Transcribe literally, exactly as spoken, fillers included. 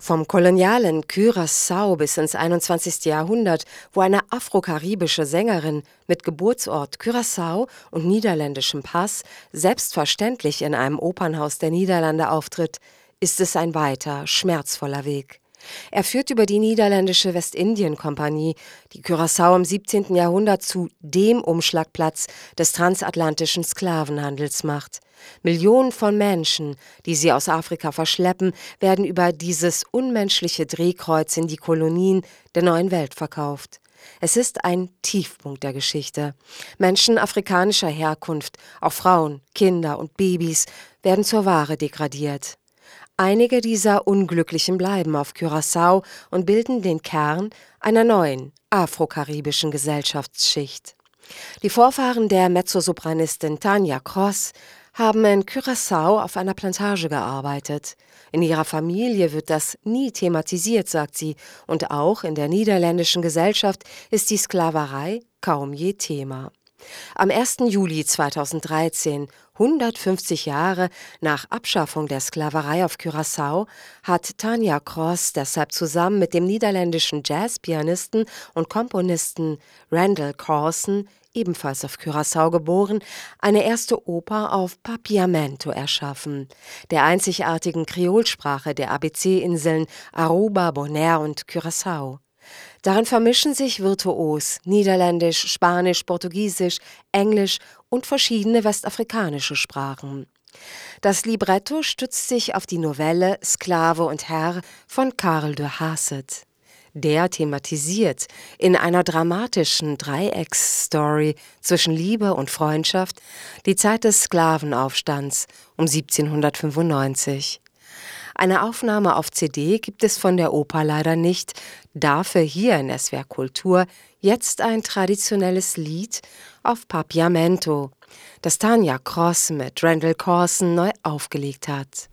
Vom kolonialen Curaçao bis ins einundzwanzigste. Jahrhundert, wo eine afrokaribische Sängerin mit Geburtsort Curaçao und niederländischem Pass selbstverständlich in einem Opernhaus der Niederlande auftritt, ist es ein weiter, schmerzvoller Weg. Er führt über die niederländische Westindien-Kompanie, die Curaçao im siebzehnten. Jahrhundert zu dem Umschlagplatz des transatlantischen Sklavenhandels macht. Millionen von Menschen, die sie aus Afrika verschleppen, werden über dieses unmenschliche Drehkreuz in die Kolonien der neuen Welt verkauft. Es ist ein Tiefpunkt der Geschichte. Menschen afrikanischer Herkunft, auch Frauen, Kinder und Babys, werden zur Ware degradiert. Einige dieser Unglücklichen bleiben auf Curaçao und bilden den Kern einer neuen afrokaribischen Gesellschaftsschicht. Die Vorfahren der Mezzosopranistin Tania Cross haben in Curaçao auf einer Plantage gearbeitet. In ihrer Familie wird das nie thematisiert, sagt sie, und auch in der niederländischen Gesellschaft ist die Sklaverei kaum je Thema. Am ersten Juli zweitausenddreizehn, hundertfünfzig Jahre nach Abschaffung der Sklaverei auf Curaçao, hat Tania Cross deshalb zusammen mit dem niederländischen Jazzpianisten und Komponisten Randall Carlson, ebenfalls auf Curaçao geboren, eine erste Oper auf Papiamento erschaffen, der einzigartigen Kreolsprache der A B C-Inseln Aruba, Bonaire und Curaçao. Darin vermischen sich virtuos Niederländisch, Spanisch, Portugiesisch, Englisch und verschiedene westafrikanische Sprachen. Das Libretto stützt sich auf die Novelle Sklave und Herr von Karel de Haset. Der thematisiert in einer dramatischen Dreiecksstory zwischen Liebe und Freundschaft die Zeit des Sklavenaufstands um siebzehnhundertfünfundneunzig. Eine Aufnahme auf C D gibt es von der Oper leider nicht, dafür hier in S W R Kultur jetzt ein traditionelles Lied auf Papiamento, das Tania Cross mit Randall Carlson neu aufgelegt hat.